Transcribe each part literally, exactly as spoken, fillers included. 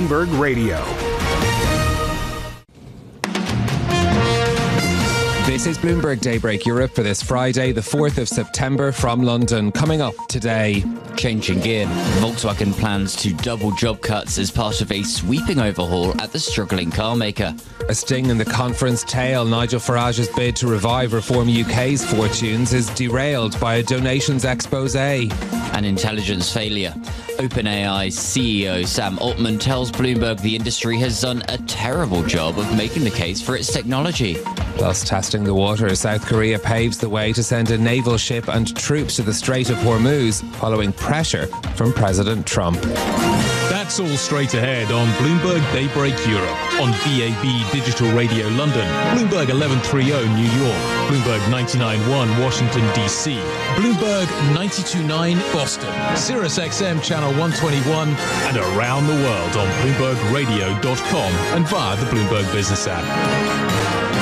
Bloomberg Radio. This is Bloomberg Daybreak Europe for this Friday, the fourth of September from London. Coming up today. Changing gear. Volkswagen plans to double job cuts as part of a sweeping overhaul at the struggling car maker. A sting in the conference tail. Nigel Farage's bid to revive Reform U K's fortunes is derailed by a donations expose. An intelligence failure. OpenAI's C E O Sam Altman tells Bloomberg the industry has done a terrible job of making the case for its technology. Plus, testing the waters, South Korea paves the way to send a naval ship and troops to the Strait of Hormuz following pressure from President Trump. That's all straight ahead on Bloomberg Daybreak Europe on D A B Digital Radio London, Bloomberg eleven thirty New York, Bloomberg ninety-nine point one Washington D C, Bloomberg ninety-two point nine Boston, Sirius X M Channel one twenty-one, and around the world on Bloomberg Radio dot com and via the Bloomberg Business app.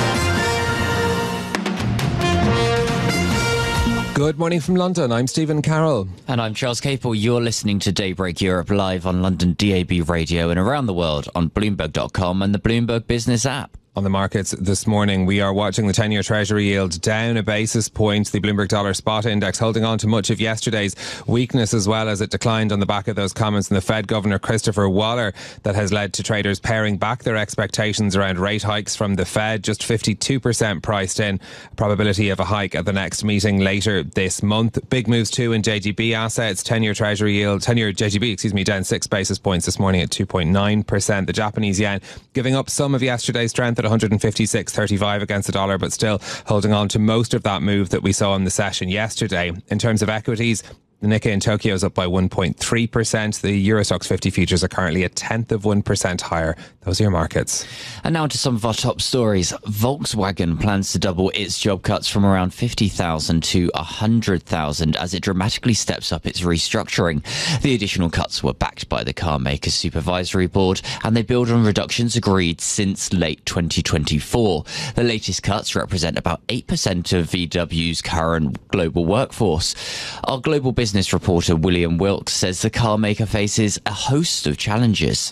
Good morning from London. I'm Stephen Carroll. And I'm Charles Capel. You're listening to Daybreak Europe live on London D A B Radio and around the world on Bloomberg dot com and the Bloomberg Business app. On the markets this morning, we are watching the ten-year Treasury yield down a basis point. The Bloomberg Dollar Spot Index holding on to much of yesterday's weakness as well as it declined on the back of those comments from the Fed Governor Christopher Waller that has led to traders paring back their expectations around rate hikes from the Fed. Just fifty-two percent priced in. Probability of a hike at the next meeting later this month. Big moves too in J G B assets. ten-year Treasury yield, ten-year J G B, excuse me, down six basis points this morning at two point nine percent. The Japanese yen giving up some of yesterday's strength at one hundred fifty-six thirty-five against the dollar, but still holding on to most of that move that we saw in the session yesterday. In terms of equities, the Nikkei in Tokyo is up by one point three percent. The Eurostoxx fifty futures are currently a tenth of one percent higher. Those are your markets. And now to some of our top stories. Volkswagen plans to double its job cuts from around fifty thousand to one hundred thousand as it dramatically steps up its restructuring. The additional cuts were backed by the car maker's supervisory board and they build on reductions agreed since late twenty twenty-four. The latest cuts represent about eight percent of V W's current global workforce. Our global business Business reporter William Wilkes says the car maker faces a host of challenges.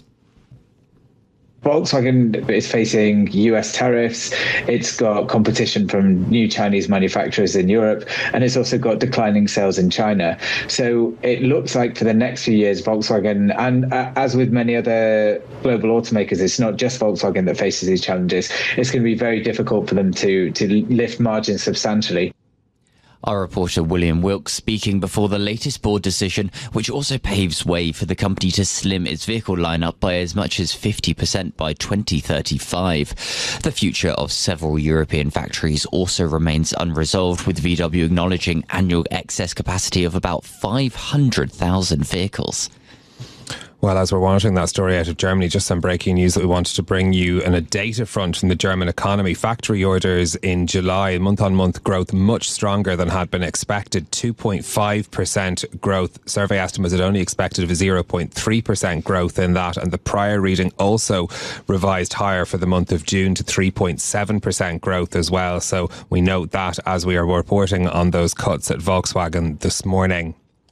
Volkswagen is facing U S tariffs, it's got competition from new Chinese manufacturers in Europe, and it's also got declining sales in China. So it looks like for the next few years, Volkswagen, and uh, as with many other global automakers, it's not just Volkswagen that faces these challenges. It's going to be very difficult for them to, to lift margins substantially. Our reporter William Wilkes speaking before the latest board decision, which also paves way for the company to slim its vehicle lineup by as much as fifty percent by twenty thirty-five. The future of several European factories also remains unresolved, with V W acknowledging annual excess capacity of about five hundred thousand vehicles. Well, as we're monitoring that story out of Germany, just some breaking news that we wanted to bring you on a data front from the German economy. Factory orders in July, month-on-month growth much stronger than had been expected. two point five percent growth. Survey estimates had only expected of a zero point three percent growth in that, and the prior reading also revised higher for the month of June to three point seven percent growth as well. So we note that as we are reporting on those cuts at Volkswagen this morning.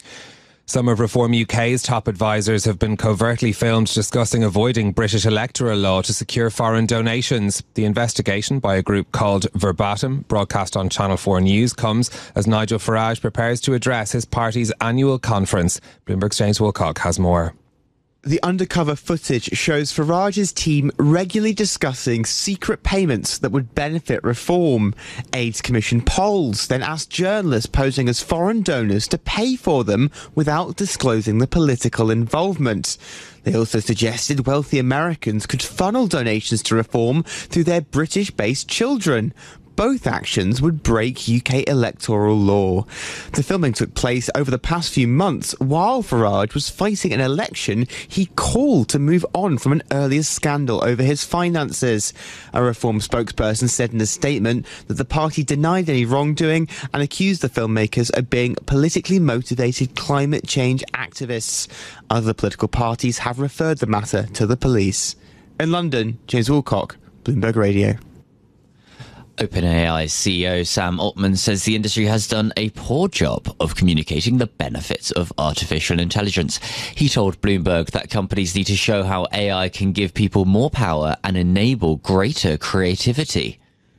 Some of Reform U K's top advisors have been covertly filmed discussing avoiding British electoral law to secure foreign donations. The investigation by a group called Verbatim, broadcast on Channel four News, comes as Nigel Farage prepares to address his party's annual conference. Bloomberg's James Wilcock has more. The undercover footage shows Farage's team regularly discussing secret payments that would benefit Reform. Aids Commission polls then asked journalists posing as foreign donors to pay for them without disclosing the political involvement. They also suggested wealthy Americans could funnel donations to Reform through their British-based children. Both actions would break U K electoral law. The filming took place over the past few months while Farage was fighting an election he called to move on from an earlier scandal over his finances. A Reform spokesperson said in a statement that the party denied any wrongdoing and accused the filmmakers of being politically motivated climate change activists. Other political parties have referred the matter to the police. In London, James Wilcock, Bloomberg Radio. OpenAI C E O Sam Altman says the industry has done a poor job of communicating the benefits of artificial intelligence. He told Bloomberg that companies need to show how A I can give people more power and enable greater creativity.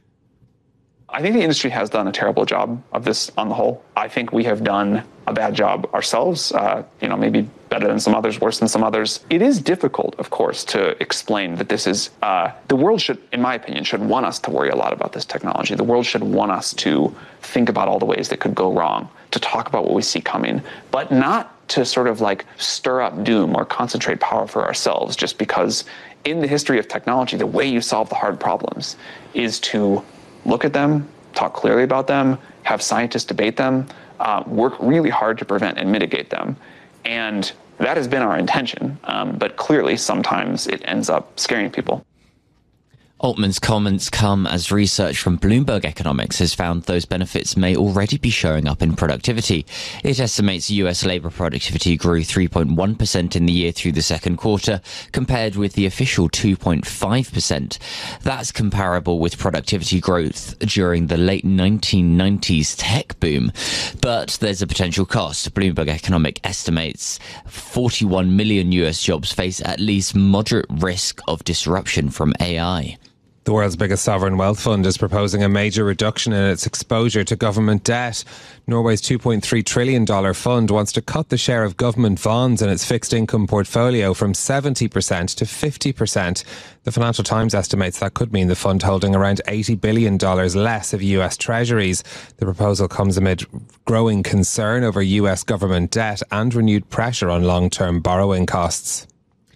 I think the industry has done a terrible job of this on the whole. I think we have done a bad job ourselves, uh, you know, maybe better than some others, worse than some others. It is difficult, of course, to explain that this is, uh, the world should, in my opinion, should want us to worry a lot about this technology. The world should want us to think about all the ways that could go wrong, to talk about what we see coming, but not to sort of like stir up doom or concentrate power for ourselves, just because in the history of technology, the way you solve the hard problems is to look at them, talk clearly about them, have scientists debate them, uh, work really hard to prevent and mitigate them. And that has been our intention, um, but clearly sometimes it ends up scaring people. Altman's comments come as research from Bloomberg Economics has found those benefits may already be showing up in productivity. It estimates U S labour productivity grew three point one percent in the year through the second quarter, compared with the official two point five percent. That's comparable with productivity growth during the late nineteen nineties tech boom. But there's a potential cost. Bloomberg Economic estimates forty-one million U S jobs face at least moderate risk of disruption from A I. The world's biggest sovereign wealth fund is proposing a major reduction in its exposure to government debt. Norway's two point three trillion dollars fund wants to cut the share of government bonds in its fixed income portfolio from seventy percent to fifty percent. The Financial Times estimates that could mean the fund holding around eighty billion dollars less of U S treasuries. The proposal comes amid growing concern over U S government debt and renewed pressure on long-term borrowing costs.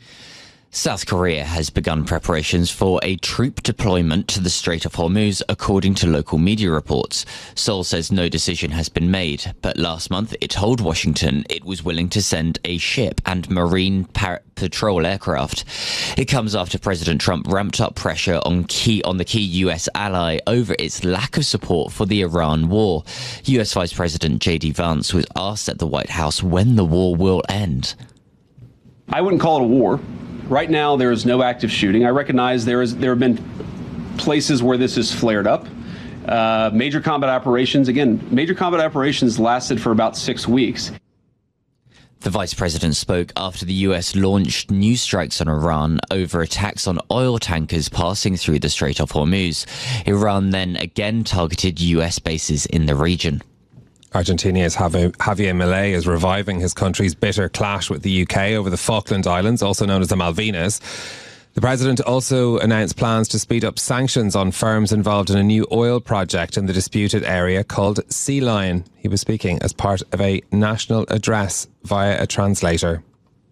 South Korea has begun preparations for a troop deployment to the Strait of Hormuz, according to local media reports. Seoul says no decision has been made, but last month it told Washington it was willing to send a ship and marine par- patrol aircraft. It comes after President Trump ramped up pressure on key on the key U S ally over its lack of support for the Iran war. U S Vice President J D Vance was asked at the White House when the war will end. I wouldn't call it a war. Right now, there is no active shooting. I recognize there is there have been places where this has flared up. Uh, major combat operations, again, major combat operations lasted for about six weeks. The vice president spoke after the U S launched new strikes on Iran over attacks on oil tankers passing through the Strait of Hormuz. Iran then again targeted U S bases in the region. Argentina's Javier Milei is reviving his country's bitter clash with the U K over the Falkland Islands, also known as the Malvinas. The president also announced plans to speed up sanctions on firms involved in a new oil project in the disputed area called Sea Lion. He was speaking as part of a national address via a translator.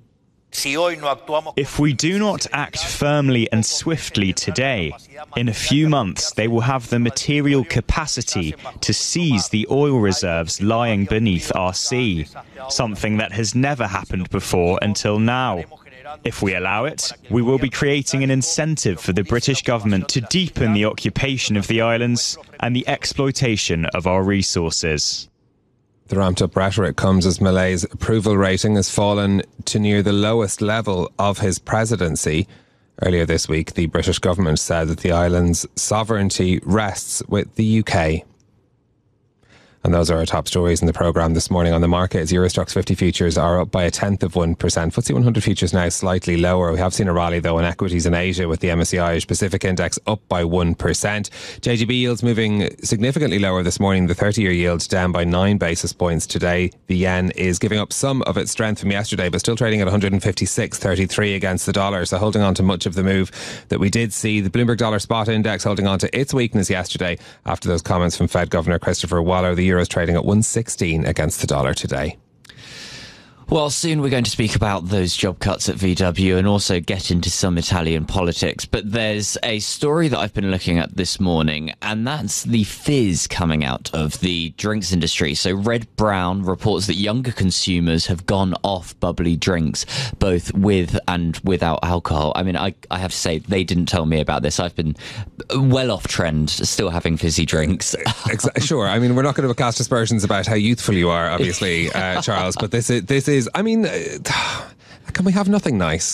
If we do not act firmly and swiftly today, in a few months they will have the material capacity to seize the oil reserves lying beneath our sea, something that has never happened before until now. If we allow it, we will be creating an incentive for the British government to deepen the occupation of the islands and the exploitation of our resources. The ramped-up rhetoric comes as Milei's approval rating has fallen to near the lowest level of his presidency. Earlier this week, the British government said that the island's sovereignty rests with the U K. And those are our top stories in the programme this morning on the markets. Eurostoxx fifty futures are up by a tenth of one percent. F T S E one hundred futures now slightly lower. We have seen a rally, though, in equities in Asia, with the M S C I Irish Pacific Index up by one percent. J G B yields moving significantly lower this morning. The thirty-year yield down by nine basis points today. The yen is giving up some of its strength from yesterday, but still trading at one fifty-six thirty-three against the dollar. So holding on to much of the move that we did see. The Bloomberg Dollar Spot Index holding on to its weakness yesterday after those comments from Fed Governor Christopher Waller. The euro is trading at one sixteen against the dollar today. Well, soon we're going to speak about those job cuts at V W and also get into some Italian politics. But there's a story that I've been looking at this morning, and that's the fizz coming out of the drinks industry. So Red Brown reports that younger consumers have gone off bubbly drinks, both with and without alcohol. I mean, I, I have to say, they didn't tell me about this. I've been well off trend, still having fizzy drinks. Sure. I mean, we're not going to cast aspersions about how youthful you are, obviously, uh, Charles, but this is, this is I mean, uh, can we have nothing nice?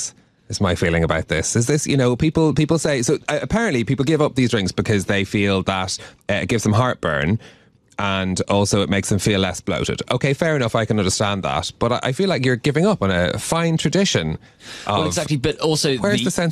Is my feeling about this. Is this, you know, people people say, so uh, apparently people give up these drinks because they feel that uh, it gives them heartburn, and also it makes them feel less bloated. Okay, fair enough, I can understand that, but I, I feel like you're giving up on a fine tradition of, well, exactly, but also where's the, the sense